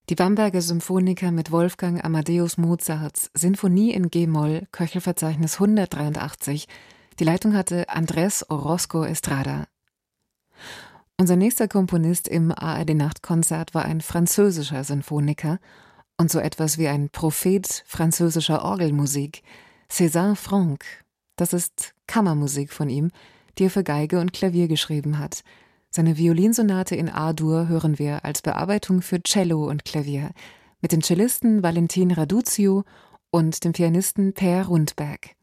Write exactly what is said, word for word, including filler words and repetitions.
Die Bamberger Symphoniker mit Wolfgang Amadeus Mozarts Sinfonie in G-Moll, Köchelverzeichnis hundertdreiundachtzig. Die Leitung hatte Andrés Orozco Estrada. Unser nächster Komponist im A R D-Nachtkonzert war ein französischer Sinfoniker und so etwas wie ein Prophet französischer Orgelmusik, César Franck. Das ist Kammermusik von ihm, die er für Geige und Klavier geschrieben hat. Seine Violinsonate in A-Dur hören wir als Bearbeitung für Cello und Klavier mit den Cellisten Valentin Raduzio und dem Pianisten Per Rundberg.